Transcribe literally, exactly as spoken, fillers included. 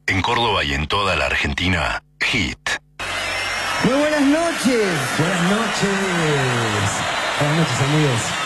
En Córdoba y en toda la Argentina, Hit. Muy buenas noches. Buenas noches. Buenas noches, amigos.